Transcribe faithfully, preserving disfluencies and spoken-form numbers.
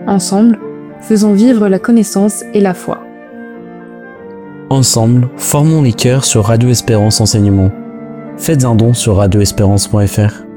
Ensemble, faisons vivre la connaissance et la foi. Ensemble, formons les cœurs sur Radio Espérance Enseignement. Faites un don sur radio espérance point f r.